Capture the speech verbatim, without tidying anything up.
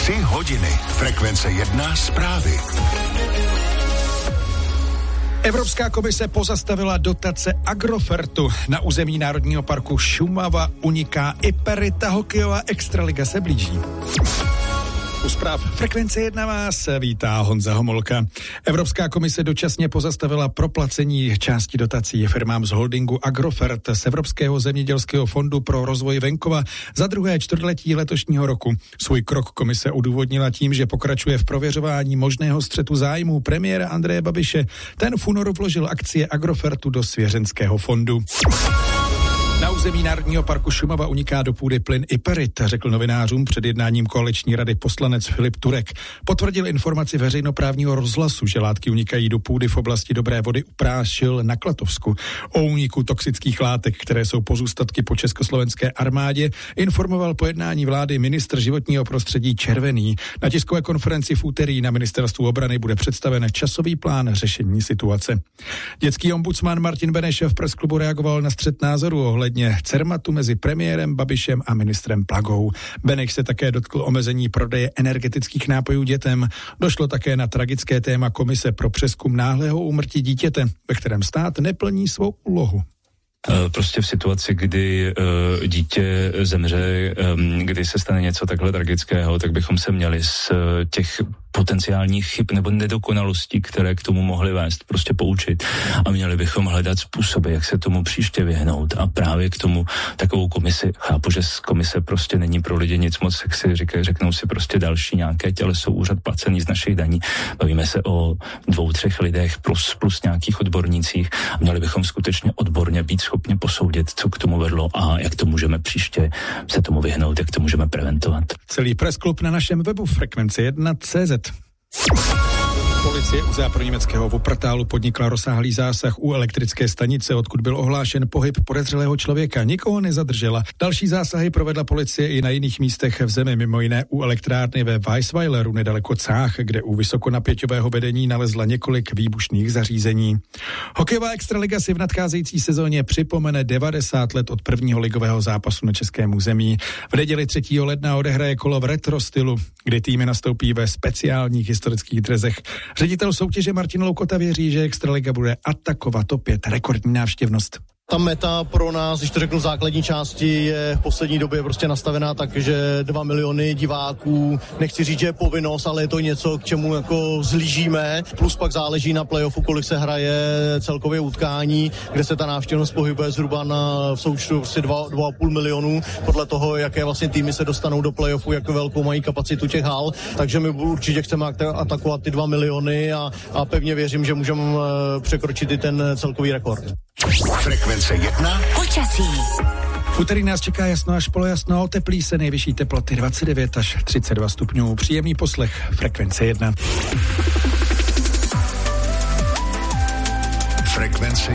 Tři hodiny. Frekvence jedna zprávy. Evropská komise pozastavila dotace Agrofertu. Na území Národního parku Šumava uniká Iperita, hokejová extraliga se blíží. U zpráv Frekvence jedna vás vítá Honza Homolka. Evropská komise dočasně pozastavila proplacení části dotací firmám z holdingu Agrofert z Evropského zemědělského fondu pro rozvoj venkova za druhé čtvrtletí letošního roku. Svůj krok komise odůvodnila tím, že pokračuje v prověřování možného střetu zájmů premiéra Andreje Babiše. Ten v únoru vložil akcie Agrofertu do svěřenského fondu. Na území Národního parku Šumava uniká do půdy plyn Iperit, řekl novinářům před jednáním koaliční rady poslanec Filip Turek. Potvrdil informaci veřejnoprávního rozhlasu, že látky unikají do půdy v oblasti Dobré Vody u Prášil na Klatovsku. O úniku toxických látek, které jsou pozůstatky po československé armádě, informoval po jednání vlády ministr životního prostředí Červený. Na tiskové konferenci v úterý na ministerstvu obrany bude představen časový plán řešení situace. Dětský ombudsman Martin Beneš v presklubu reagoval na střet názoru ohledně Cermatu mezi premiérem Babišem a ministrem Plagou. Beneš se také dotkl omezení prodeje energetických nápojů dětem. Došlo také na tragické téma komise pro přezkum náhlého úmrtí dítěte, ve kterém stát neplní svou úlohu. Prostě v situaci, kdy uh, dítě zemře, um, kdy se stane něco takhle tragického, tak bychom se měli z uh, těch potenciálních chyb nebo nedokonalostí, které k tomu mohly vést, prostě poučit. A měli bychom hledat způsoby, jak se tomu příště vyhnout. A právě k tomu takovou komisi, chápu, že z komise prostě není pro lidi nic moc, jak si říkají, řeknou si prostě další nějaké těleso, úřad placený z našich daní. Bavíme se o dvou, třech lidech plus, plus nějakých odbornících. A měli bychom skutečně odborně být schopni posoudit, co k tomu vedlo a jak to můžeme příště se tomu vyhnout, jak to můžeme preventovat. Celý pressklub na našem webu Frekvence jedna tečka cé zet. Policie u západoněmeckého Wuppertalu podnikla rozsáhlý zásah u elektrické stanice, odkud byl ohlášen pohyb podezřelého člověka. Nikoho nezadržela. Další zásahy provedla policie i na jiných místech v zemi, mimo jiné u elektrárny ve Weisweileru nedaleko Cách, kde u vysokonapěťového vedení nalezla několik výbušných zařízení. Hokejová extraliga si v nadcházející sezóně připomene devadesát let od prvního ligového zápasu na českém území. V neděli třetího ledna odehraje kolo v retro stylu, kdy týmy nastoupí ve speciálních historických drezech. Ředitel soutěže Martin Loukota věří, že extraliga bude atakovat opět rekordní návštěvnost. Ta meta pro nás, když to řeknu v základní části, je v poslední době prostě nastavená tak, že dva miliony diváků, nechci říct, že je povinnost, ale je to něco, k čemu jako zlížíme. Plus pak záleží na playoffu, kolik se hraje celkově utkání, kde se ta návštěvnost pohybuje zhruba na v součtu prostě dva, dva a půl milionu, podle toho, jaké vlastně týmy se dostanou do playoffu, jak velkou mají kapacitu těch hal. Takže my určitě chceme atakovat ty dva miliony a, a pevně věřím, že můžeme překročit i ten celkový rekord. Frekvence jedna. Počasí. V úterý nás čeká jasno až polojasno, teplí se, nejvyšší teploty dvacet devět až třicet dva stupňů. Příjemný poslech Frekvence jedna. Frekvence